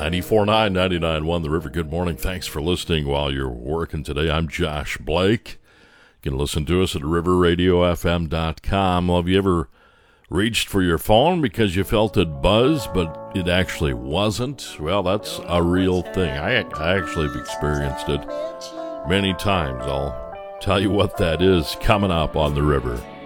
94.9, 99.1 The River. Good morning. Thanks for listening while you're working today. I'm Josh Blake. You can listen to us at riverradiofm.com. Well, have you ever reached for your phone because you felt it buzz, but it actually wasn't? Well, that's a real thing. I actually have experienced it many times. I'll tell you what that is coming up on The River.